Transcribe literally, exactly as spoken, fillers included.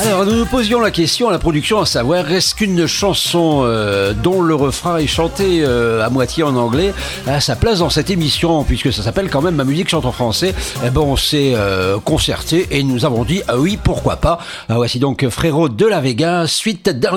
Alors, nous nous posions la question à la production à savoir, est-ce qu'une chanson euh, dont le refrain est chanté euh, à moitié en anglais a sa place dans cette émission, puisque ça s'appelle quand même Ma musique chante en français. Eh ben, on s'est euh, concerté et nous avons dit, ah oui, pourquoi pas. Ah, voici donc Frérot de la Vega, suite dernière.